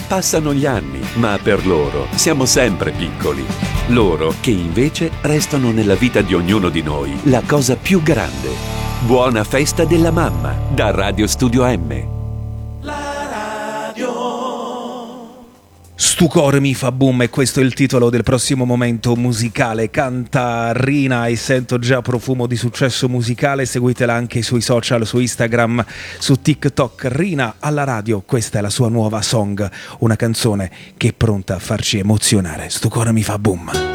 Passano gli anni, ma per loro siamo sempre piccoli. Loro che invece restano nella vita di ognuno di noi la cosa più grande. Buona festa della mamma da Radio Studio M. Stu cor mi fa boom, e questo è il titolo del prossimo momento musicale. Canta Rina e sento già profumo di successo musicale. Seguitela anche sui social, su Instagram, su TikTok. Rina alla radio, questa è la sua nuova song, una canzone che è pronta a farci emozionare. Stu cor mi fa boom.